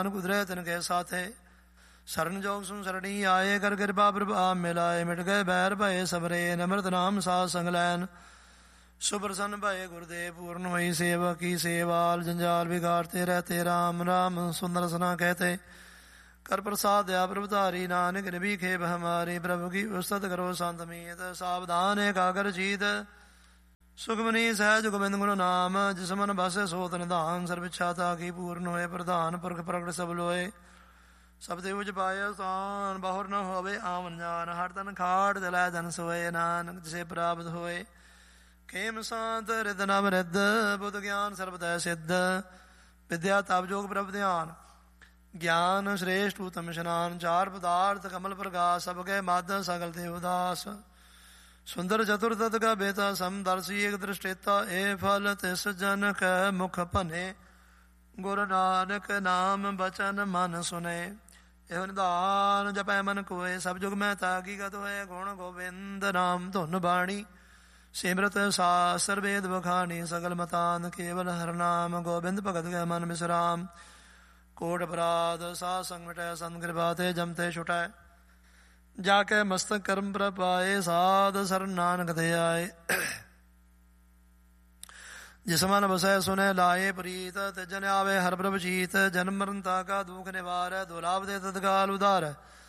गुजरे तिनके साथे। शरण जोग सुन सरणी आए, कर कृपा प्रभाव मिलाए। मिट गए बैर भय सबरे, नमृत नाम साध संग लैन। सुप्रसन्न भय गुरुदेव, पूर्ण हुई सेवा की सेवाल। जंजाल बिगाड़ते रहते, राम राम सुंदर सना कहते। कर प्रसाद दया प्रभुधारी, नानक निभी खेब हमारी। प्रभु की उस्तत करो संत मीत, सावधान एकाग्र चीत। सुखमनी सहज गोबिंद गुरु नाम, जिस मन बस सोत निधान। सर्व इच्छा की पूर्ण होए, प्रधान पुरख प्रगट सब लोए। सब देव पाए स्थान, बहुर न होवे आवन जान। हर तन खाड़ दिलै जन सोए, नानक जिसे प्राप्त होए। खेम शांत रिद नव रिद, बुद्ध ज्ञान सर्वतः सिद्ध। विद्या तप जोग प्रभ ध्यान, ज्ञान श्रेष्ठ उत्तम स्नान। चार पदार्थ कमल प्रकाश, सबके मद सकल देवदास। सुंदर चतुर्दत का बेता समदर्शी, एक दृष्टेता ए फल तिस जन कै मुख भने। गुरु नानक नाम बचन मन सुने। एवं निधान जपै मन कोय, सब जुग मैं ताकी गत होए। गुण गोविंद नाम धुन बाणी, सिमरत शास्त्र वेद बखानी। सकल मतान केवल हर नाम, गोविंद भगत के मन विश्राम। कोट अपराध साध संग मिटै, संत कृपा ते जमते छुटै। जाके मस्तक कर्म प्रपाए, साध शरण नानक ते आए। जिस मन बसै सुने लाए प्रीत, तिजन आवे हर प्रभ जीत। जन्म मरण ताका दुख निवार, दुलाभ दे तत्काल उदार।